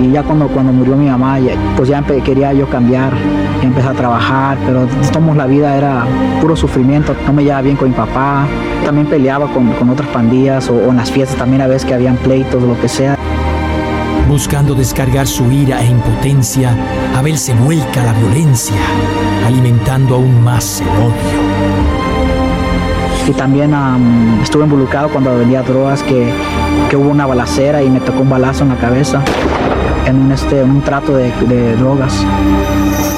Y ya cuando murió mi mamá, quería yo cambiar, ya empecé a trabajar, pero todos la vida era puro sufrimiento. No me llevaba bien con mi papá, también peleaba con otras pandillas o en las fiestas también a veces que habían pleitos o lo que sea. Buscando descargar su ira e impotencia, Abel se vuelca a la violencia, alimentando aún más el odio. Y también estuve involucrado cuando vendía drogas, que hubo una balacera y me tocó un balazo en la cabeza en un trato de drogas.